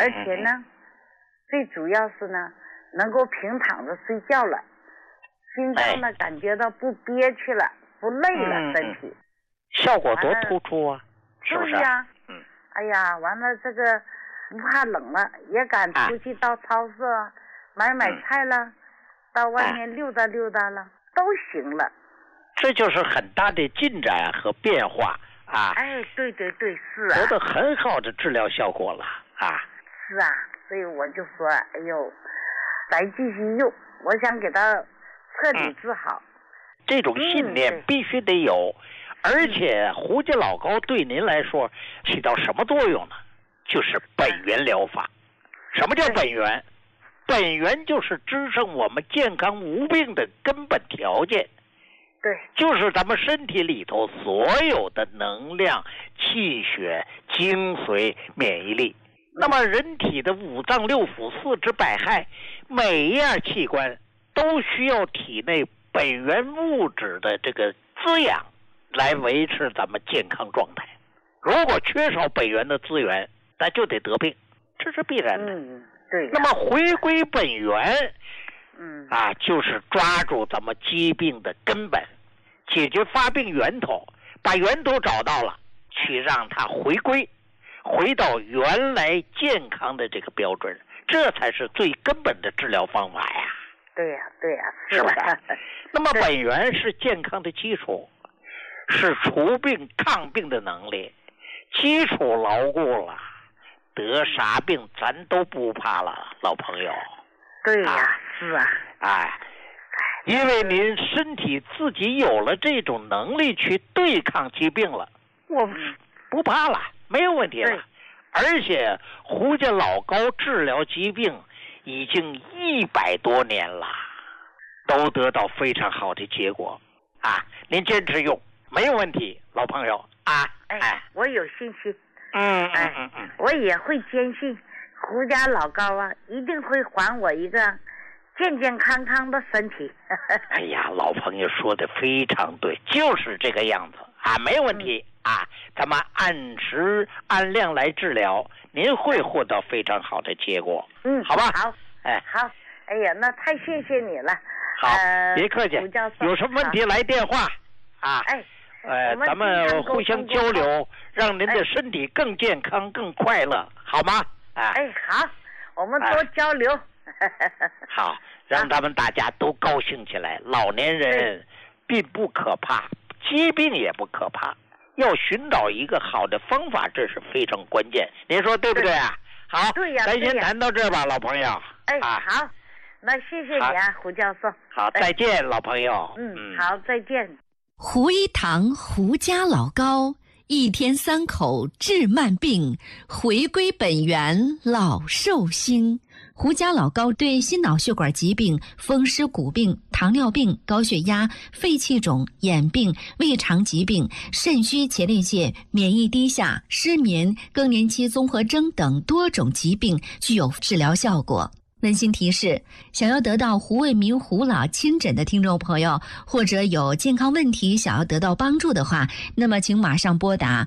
而且呢，最主要是呢，能够平躺着睡觉了，心脏呢感觉到不憋屈了，不累了，身体效果多突出啊，是不是？ 对呀，哎呀，完了这个不怕冷了，也敢出去到超市买菜了，到外面溜达溜达了，都行了。 这就是很大的进展和变化啊！ 哎，对，是啊， 得到很好的治疗效果了啊！ 是啊，所以我就说，哎呦，再继续用，我想给他彻底治好。 这种信念必须得有，而且胡家老膏对您来说起到什么作用呢？就是本源疗法。什么叫本源？本源就是支撑我们健康无病的根本条件。 对， 就是咱们身体里头所有的能量、气血、精髓、免疫力。那么人体的五脏六腑、四肢百骸，每一样器官都需要体内本源物质的这个滋养，来维持咱们健康状态。如果缺少本源的资源，那就得得病，这是必然的。 对。 那么回归本源，就是抓住咱们疾病的根本，解决发病源头，把源头找到了，去让它回到原来健康的这个标准，这才是最根本的治疗方法呀。 对呀， 是不是？那么本源是健康的基础，是除病抗病的能力，基础牢固了，得啥病咱都不怕了，老朋友。 对呀，是啊。 因为您身体自己有了这种能力去对抗疾病了，我不怕了，没有问题了。而且胡家老膏治疗疾病已经100多年了，都得到非常好的结果啊！您坚持用没有问题，老朋友啊！ 我有信心。我也会坚信胡家老膏啊，一定会还我一个健健康康的身体。 哎呀，老朋友说的非常对，就是这个样子啊，没有问题啊！咱们按时按量来治疗，您会获得非常好的结果。好吧？ 好，好。哎呀，那太谢谢你了。 好，别客气。有什么问题来电话啊？咱们互相交流，让您的身体更健康、更快乐，好吗？ 好，我们多交流。 好，让咱们大家都高兴起来。老年人并不可怕，疾病也不可怕，要寻找一个好的方法，这是非常关键。您说对不对啊？好，咱先谈到这儿吧，老朋友。 好，那谢谢你啊，胡教授。 好，再见，老朋友。 好，再见。 胡一堂胡家老膏，1天3口治慢病，回归本源老寿星。胡家老膏对心脑血管疾病、风湿骨病、糖尿病、高血压、肺气肿、眼病、胃肠疾病、肾虚前列腺、免疫低下、失眠、更年期综合征等多种疾病具有治疗效果。温馨提示，想要得到胡卫民胡老亲诊的听众朋友，或者有健康问题想要得到帮助的话，那么请马上拨打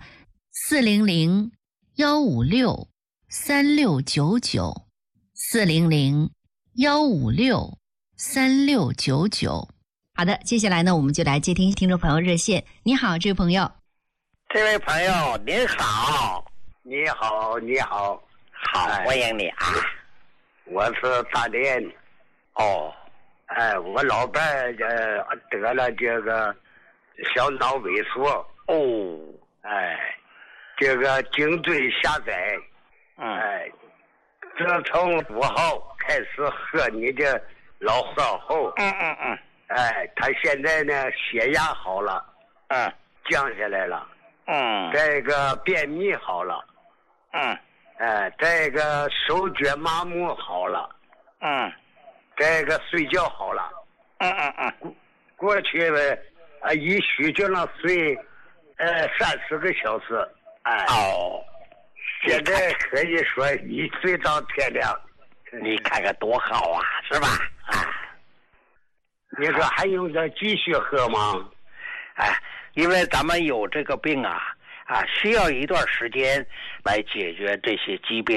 400-156-3699 400-156-3699。好的，接下来呢，我们就来接听听众朋友热线。你好，这位朋友。 这位朋友您好。 你好。 好，欢迎你啊。 我是大连。我老伴得了这个小脑萎缩。这个颈椎狭窄。自从5号开始喝你的老喝后。他现在呢血压好了。降下来了。这个便秘好了。这个手脚麻木好了。这个睡觉好了。过去一宿就能睡30个小时。现在可以说一睡到天亮。 你看看多好啊，是吧？ 你说还用着继续喝吗？ 因为咱们有这个病需要一段时间来解决这些疾病。